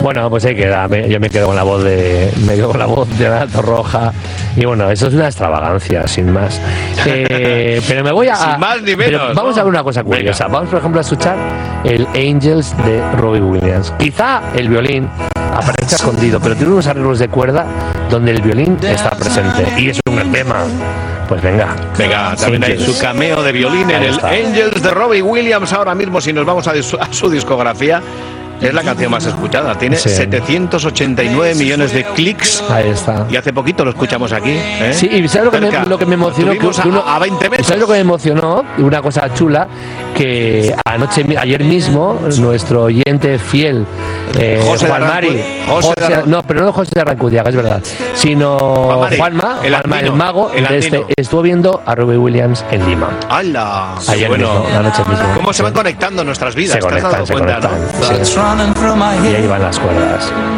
Bueno, pues ahí queda. Yo me quedo con la voz de Ana Torroja. Y bueno, eso es una extravagancia, sin más. Pero me voy a... Sin más ni menos. Vamos a ver una cosa curiosa. Venga. Vamos, por ejemplo, a escuchar el Angels de Robbie Williams. Quizá el violín aparezca escondido, pero tiene unos arreglos de cuerda donde el violín está presente. Y es un gran tema. Pues venga. Venga, también hay su cameo de violín en el Angels de Robbie Williams. Ahora mismo, si nos vamos a su discografía, es la canción más escuchada. Tiene 789 millones de clics. Ahí está. Y hace poquito lo escuchamos aquí. Sí, y ¿sabes lo que me emocionó? A 20 metros. ¿Sabes lo que me emocionó? Una cosa chula, que ayer mismo, nuestro oyente fiel, Juan Mari, no, pero no José de Arrancudiaga, es verdad, sino Juanma, el mago, estuvo viendo a Robbie Williams en Lima. ¡Hala! Ayer bueno, mismo, la noche mismo. ¿Cómo se van conectando nuestras vidas? Se conectan. ¿Te has dado cuenta, no? Sí. Y ahí van las cuerdas.